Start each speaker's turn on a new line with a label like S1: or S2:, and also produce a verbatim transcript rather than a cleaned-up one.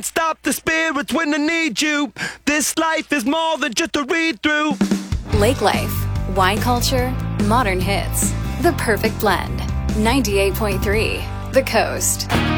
S1: Stop the spirits when they need you. This life is more than just a read through.
S2: Lake Life, wine culture, modern hits. The perfect blend. ninety-eight point three, The Coast.